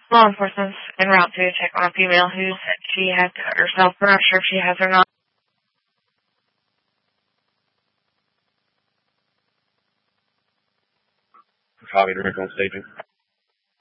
Law enforcement's en route to check on a female who said she had cut herself. We're not sure if she has or not. Copy to Rincon Staging.